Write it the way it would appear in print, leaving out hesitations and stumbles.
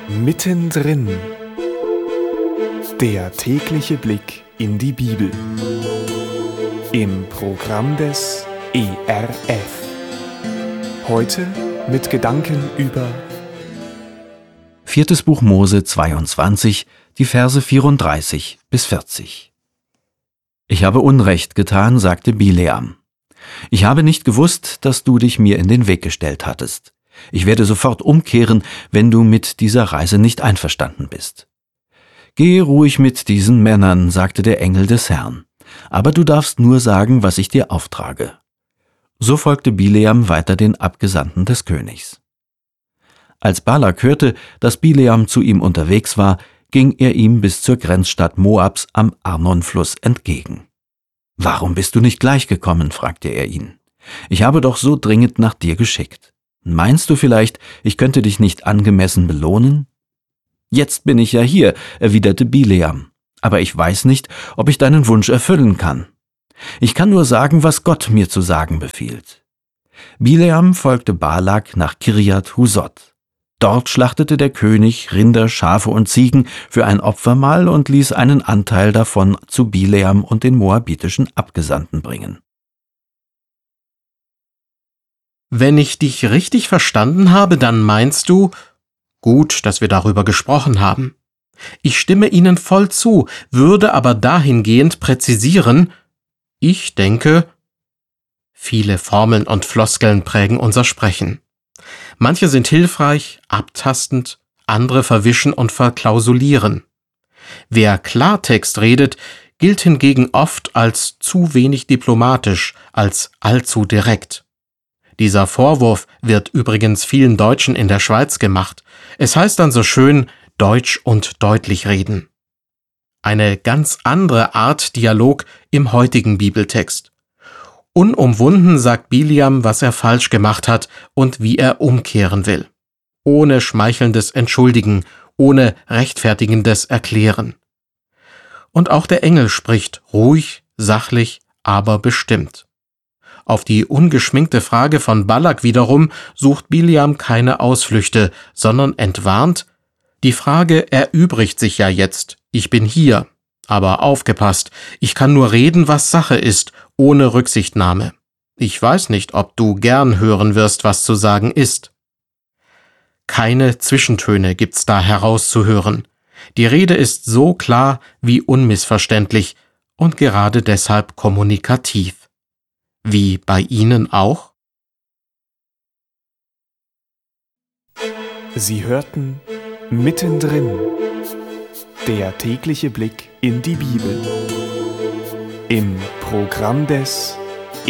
Mittendrin. Der tägliche Blick in die Bibel. Im Programm des ERF. Heute mit Gedanken über 4. Buch Mose 22, die Verse 34 bis 40. Ich habe Unrecht getan, sagte Bileam. Ich habe nicht gewusst, dass du dich mir in den Weg gestellt hattest. Ich werde sofort umkehren, wenn du mit dieser Reise nicht einverstanden bist. Gehe ruhig mit diesen Männern, sagte der Engel des Herrn, aber du darfst nur sagen, was ich dir auftrage. So folgte Bileam weiter den Abgesandten des Königs. Als Balak hörte, dass Bileam zu ihm unterwegs war, ging er ihm bis zur Grenzstadt Moabs am Arnonfluss entgegen. »Warum bist du nicht gleich gekommen?« fragte er ihn. »Ich habe doch so dringend nach dir geschickt. Meinst du vielleicht, ich könnte dich nicht angemessen belohnen?« »Jetzt bin ich ja hier«, erwiderte Bileam, »aber ich weiß nicht, ob ich deinen Wunsch erfüllen kann. Ich kann nur sagen, was Gott mir zu sagen befiehlt.« Bileam folgte Balak nach Kirjat Husot. Dort schlachtete der König Rinder, Schafe und Ziegen für ein Opfermahl und ließ einen Anteil davon zu Bileam und den moabitischen Abgesandten bringen. Wenn ich dich richtig verstanden habe, dann meinst du, gut, dass wir darüber gesprochen haben. Ich stimme Ihnen voll zu, würde aber dahingehend präzisieren, ich denke, viele Formeln und Floskeln prägen unser Sprechen. Manche sind hilfreich, abtastend, andere verwischen und verklausulieren. Wer Klartext redet, gilt hingegen oft als zu wenig diplomatisch, als allzu direkt. Dieser Vorwurf wird übrigens vielen Deutschen in der Schweiz gemacht. Es heißt dann so schön, deutsch und deutlich reden. Eine ganz andere Art Dialog im heutigen Bibeltext. Unumwunden sagt Bileam, was er falsch gemacht hat und wie er umkehren will. Ohne schmeichelndes Entschuldigen, ohne rechtfertigendes Erklären. Und auch der Engel spricht ruhig, sachlich, aber bestimmt. Auf die ungeschminkte Frage von Balak wiederum sucht Bileam keine Ausflüchte, sondern entwarnt, die Frage erübrigt sich ja jetzt, ich bin hier, aber aufgepasst, ich kann nur reden, was Sache ist, ohne Rücksichtnahme. Ich weiß nicht, ob du gern hören wirst, was zu sagen ist. Keine Zwischentöne gibt's da herauszuhören. Die Rede ist so klar wie unmissverständlich und gerade deshalb kommunikativ. Wie bei Ihnen auch? Sie hörten Mittendrin. Der tägliche Blick in die Bibel. Im Programm des